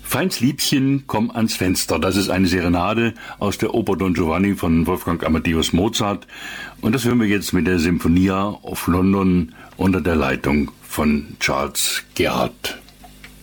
Feins Liebchen, komm ans Fenster. Das ist eine Serenade aus der Oper Don Giovanni von Wolfgang Amadeus Mozart. Und das hören wir jetzt mit der Sinfonia of London unter der Leitung von Charles Gerhardt.